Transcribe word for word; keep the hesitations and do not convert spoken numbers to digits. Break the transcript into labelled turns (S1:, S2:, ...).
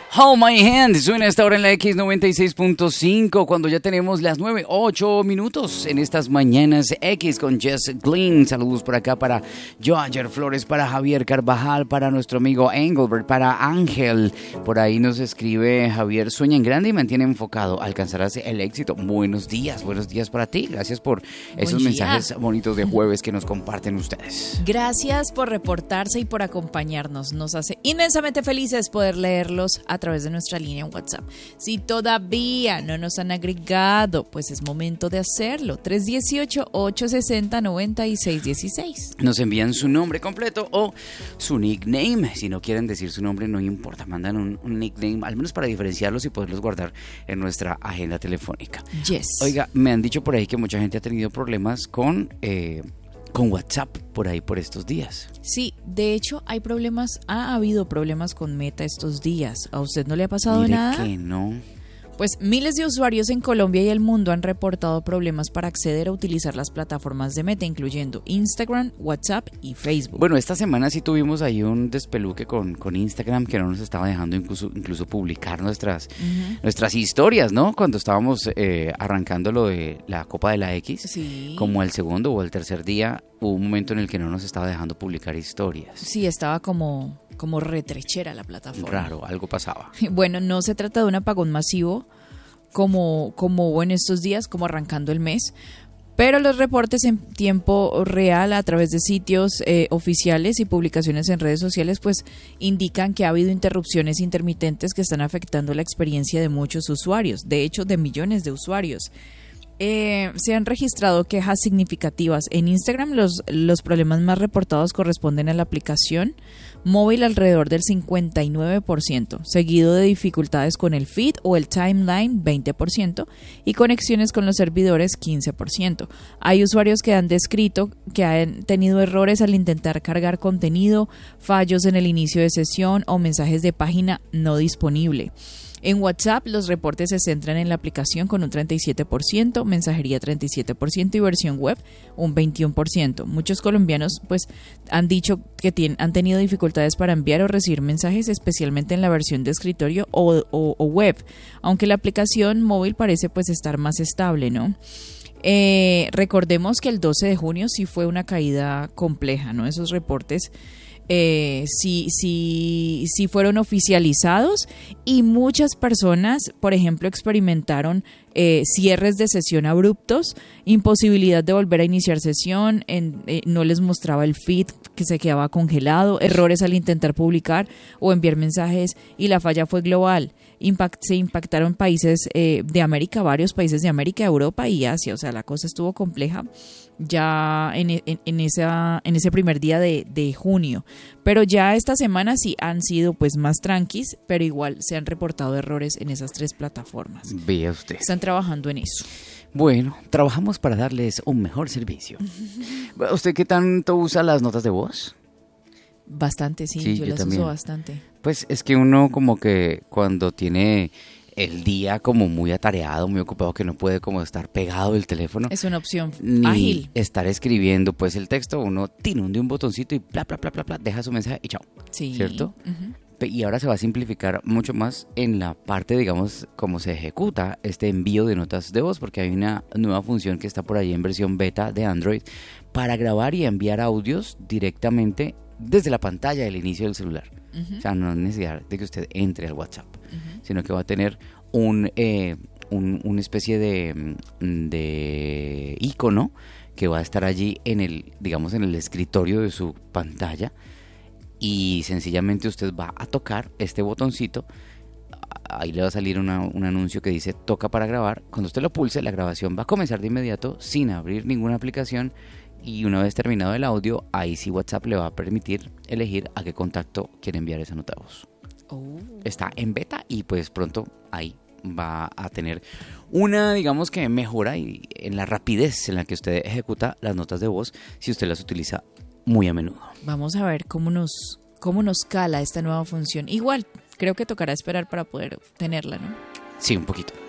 S1: Hold My Hand suena esta hora en la X noventa y seis punto cinco cuando ya tenemos las nueve, ocho minutos en estas mañanas X con Jess Glynn. Saludos por acá para Joager Flores, para Javier Carvajal, para nuestro amigo Engelbert, para Ángel. Por ahí nos escribe Javier: sueña en grande y mantiene enfocado, alcanzarás el éxito. Buenos días, buenos días para ti. Gracias por esos mensajes bonitos de jueves que nos comparten ustedes.
S2: Gracias por reportarse y por acompañarnos. Nos hace inmensamente felices poder leerlos a través de nuestra línea en WhatsApp. Si todavía no nos han agregado, pues es momento de hacerlo. tres uno ocho, ocho seis cero, nueve seis uno seis.
S1: Nos envían su nombre completo o su nickname. Si no quieren decir su nombre, no importa. Mandan un, un nickname, al menos para diferenciarlos y poderlos guardar en nuestra agenda telefónica.
S2: Yes.
S1: Oiga, me han dicho por ahí que mucha gente ha tenido problemas con... Eh, con WhatsApp por ahí por estos días.
S2: Sí, de hecho hay problemas, ha habido problemas con Meta estos días. ¿A usted no le ha pasado
S1: Mire
S2: nada?
S1: que no.
S2: Pues miles de usuarios en Colombia y el mundo han reportado problemas para acceder a utilizar las plataformas de Meta, incluyendo Instagram, WhatsApp y Facebook.
S1: Bueno, esta semana sí tuvimos ahí un despeluque con, con Instagram que no nos estaba dejando incluso, incluso publicar nuestras, uh-huh. nuestras historias, ¿no? Cuando estábamos eh, arrancando lo de la Copa de la X,
S2: sí.
S1: Como el segundo o el tercer día, hubo un momento en el que no nos estaba dejando publicar historias.
S2: Sí, estaba como... como retrechera la plataforma.
S1: Raro, algo pasaba.
S2: Bueno, no se trata de un apagón masivo como, como hubo en estos días, como arrancando el mes, pero los reportes en tiempo real a través de sitios eh, oficiales y publicaciones en redes sociales pues indican que ha habido interrupciones intermitentes que están afectando la experiencia de muchos usuarios, de hecho de millones de usuarios. Eh, se han registrado quejas significativas. En Instagram los, los problemas más reportados corresponden a la aplicación móvil, alrededor del cincuenta y nueve por ciento, seguido de dificultades con el feed o el timeline veinte por ciento y conexiones con los servidores quince por ciento. Hay usuarios que han descrito que han tenido errores al intentar cargar contenido, fallos en el inicio de sesión o mensajes de página no disponible. En WhatsApp los reportes se centran en la aplicación con un treinta y siete por ciento, mensajería treinta y siete por ciento y versión web un veintiuno por ciento. Muchos colombianos pues han dicho que tienen, han tenido dificultades para enviar o recibir mensajes, especialmente en la versión de escritorio o, o, o web, aunque la aplicación móvil parece pues estar más estable, ¿no? Eh, recordemos que el doce de junio sí fue una caída compleja, ¿no? Esos reportes Eh, sí, sí, sí fueron oficializados y muchas personas, por ejemplo, experimentaron eh, cierres de sesión abruptos, imposibilidad de volver a iniciar sesión, en, eh, no les mostraba el feed que se quedaba congelado, errores al intentar publicar o enviar mensajes y la falla fue global. Impact, se impactaron países eh, de América, varios países de América, Europa y Asia, o sea, la cosa estuvo compleja ya en, en, en, esa, en ese primer día de, de junio, pero ya esta semana sí han sido pues más tranquis, pero igual se han reportado errores en esas tres plataformas.
S1: Vea usted.
S2: Están trabajando en eso.
S1: Bueno, trabajamos para darles un mejor servicio. ¿Usted qué tanto usa las notas de voz?
S2: Bastante, sí, sí yo, yo las también. uso bastante.
S1: Pues es que uno como que cuando tiene el día como muy atareado, muy ocupado, que no puede como estar pegado del teléfono.
S2: Es una opción
S1: ni
S2: ágil.
S1: Estar escribiendo pues el texto, uno tiene un, de un botoncito y bla, bla, bla, bla, bla, deja su mensaje y chao.
S2: Sí.
S1: ¿Cierto?
S2: Uh-huh.
S1: Y ahora se va a simplificar mucho más en la parte, digamos, cómo se ejecuta este envío de notas de voz, porque hay una nueva función que está por ahí en versión beta de Android para grabar y enviar audios directamente desde la pantalla del inicio del celular. Uh-huh. O sea, no es necesidad de que usted entre al WhatsApp, uh-huh. sino que va a tener un, eh, un una especie de, de icono que va a estar allí en el, digamos, en el escritorio de su pantalla, y sencillamente usted va a tocar este botoncito. Ahí le va a salir una, un anuncio que dice toca para grabar. Cuando usted lo pulse, la grabación va a comenzar de inmediato sin abrir ninguna aplicación, y una vez terminado el audio, ahí sí WhatsApp le va a permitir elegir a qué contacto quiere enviar esa nota de voz. Oh. Está en beta y pues pronto ahí va a tener una, digamos que mejora y en la rapidez en la que usted ejecuta las notas de voz si usted las utiliza muy a menudo.
S2: Vamos a ver cómo nos, cómo nos cala esta nueva función. Igual, creo que tocará esperar para poder tenerla, ¿no?
S1: Sí, un poquito.